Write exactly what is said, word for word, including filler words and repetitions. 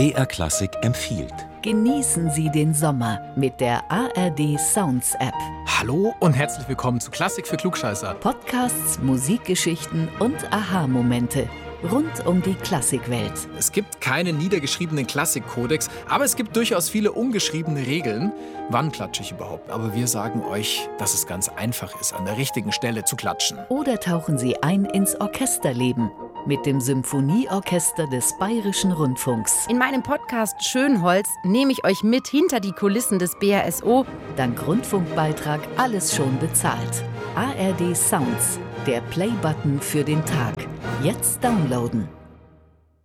B R Klassik empfiehlt. Genießen Sie den Sommer mit der A R D Sounds App. Hallo und herzlich willkommen zu Klassik für Klugscheißer. Podcasts, Musikgeschichten und Aha-Momente rund um die Klassikwelt. Es gibt keine niedergeschriebenen Klassikkodex, aber es gibt durchaus viele ungeschriebene Regeln. Wann klatsche ich überhaupt? Aber wir sagen euch, dass es ganz einfach ist, an der richtigen Stelle zu klatschen. Oder tauchen Sie ein ins Orchesterleben mit dem Symphonieorchester des Bayerischen Rundfunks. In meinem Podcast Schönholz nehme ich euch mit hinter die Kulissen des B R S O. Dank Rundfunkbeitrag alles schon bezahlt. A R D Sounds, der Playbutton für den Tag. Jetzt downloaden.